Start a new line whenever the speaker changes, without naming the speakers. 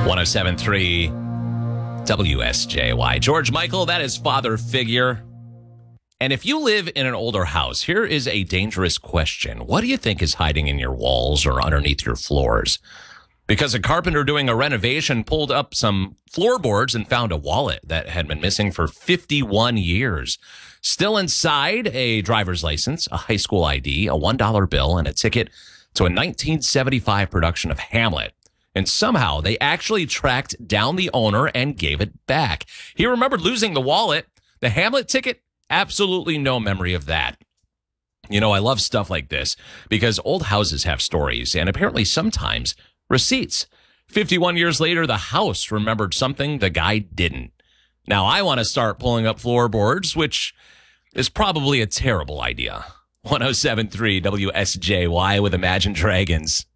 107.3 WSJY. George Michael, that is father figure. And if you live in an older house, here is a dangerous question. What do you think is hiding in your walls or underneath your floors? Because a carpenter doing a renovation pulled up some floorboards and found a wallet that had been missing for 51 years. Still inside, a driver's license, a high school ID, a $1 bill, and a ticket to a 1975 production of Hamlet. And somehow they actually tracked down the owner and gave it back. He remembered losing the wallet. The Hamlet ticket, absolutely no memory of that. You know, I love stuff like this because old houses have stories and apparently sometimes receipts. 51 years later, the house remembered something the guy didn't. Now, I want to start pulling up floorboards, which is probably a terrible idea. 107.3 WSJY with Imagine Dragons.